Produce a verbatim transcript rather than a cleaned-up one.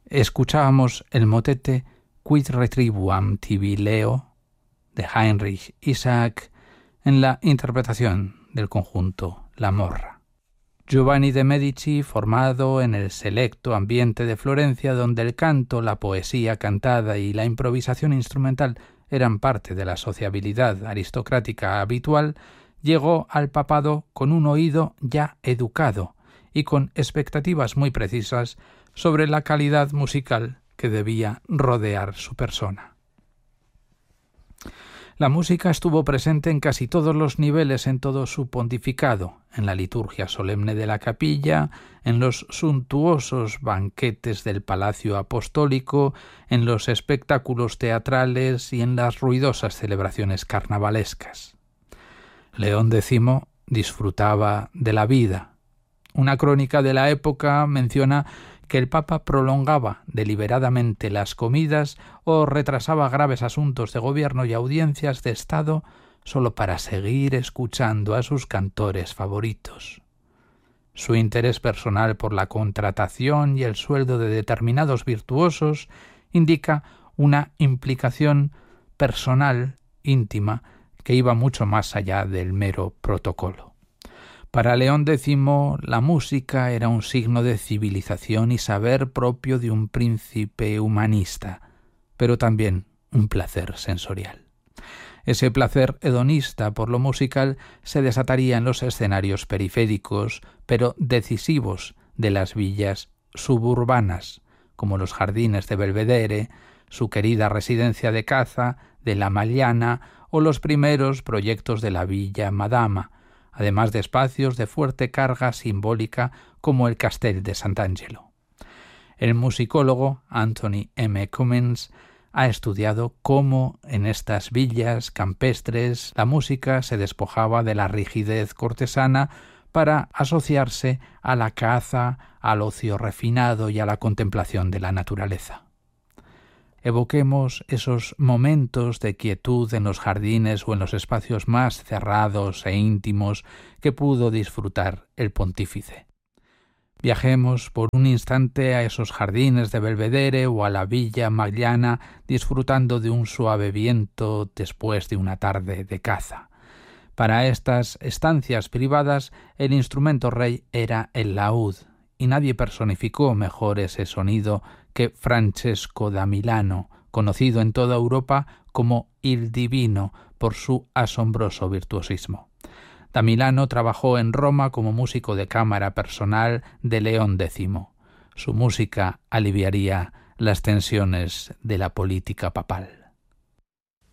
escuchábamos el motete Quid retribuam tibi leo de Heinrich Isaac en la interpretación del conjunto La Morra. Giovanni de Medici, formado en el selecto ambiente de Florencia, donde el canto, la poesía cantada y la improvisación instrumental eran parte de la sociabilidad aristocrática habitual, llegó al papado con un oído ya educado y con expectativas muy precisas sobre la calidad musical que debía rodear su persona. La música estuvo presente en casi todos los niveles en todo su pontificado, en la liturgia solemne de la capilla, en los suntuosos banquetes del Palacio Apostólico, en los espectáculos teatrales y en las ruidosas celebraciones carnavalescas. León X disfrutaba de la vida. Una crónica de la época menciona que el Papa prolongaba deliberadamente las comidas o retrasaba graves asuntos de gobierno y audiencias de Estado solo para seguir escuchando a sus cantores favoritos. Su interés personal por la contratación y el sueldo de determinados virtuosos indica una implicación personal íntima que iba mucho más allá del mero protocolo. Para León X, la música era un signo de civilización y saber propio de un príncipe humanista, pero también un placer sensorial. Ese placer hedonista por lo musical se desataría en los escenarios periféricos, pero decisivos de las villas suburbanas, como los jardines de Belvedere, su querida residencia de caza de La Magliana o los primeros proyectos de la Villa Madama, además de espacios de fuerte carga simbólica como el Castell de Sant'Angelo. El musicólogo Anthony M. Cummins ha estudiado cómo en estas villas campestres la música se despojaba de la rigidez cortesana para asociarse a la caza, al ocio refinado y a la contemplación de la naturaleza. Evoquemos esos momentos de quietud en los jardines o en los espacios más cerrados e íntimos que pudo disfrutar el pontífice. Viajemos por un instante a esos jardines de Belvedere o a la Villa Magliana disfrutando de un suave viento después de una tarde de caza. Para estas estancias privadas el instrumento rey era el laúd, y nadie personificó mejor ese sonido que Francesco da Milano, conocido en toda Europa como Il Divino por su asombroso virtuosismo. Da Milano trabajó en Roma como músico de cámara personal de León X. Su música aliviaría las tensiones de la política papal.